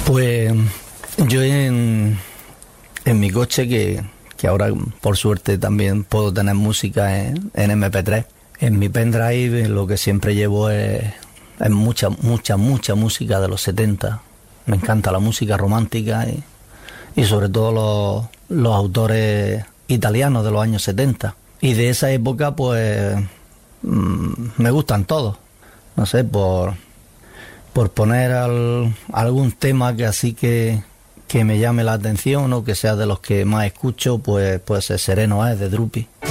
Pues yo en mi coche, que ahora por suerte también puedo tener música en MP3, en mi pendrive lo que siempre llevo es mucha música de los 70. Me encanta la música romántica y sobre todo los autores italianos de los años 70. Y de esa época pues me gustan todos. No sé, por poner algún tema que así que me llame la atención o que sea de los que más escucho, pues Sereno es de Drupi.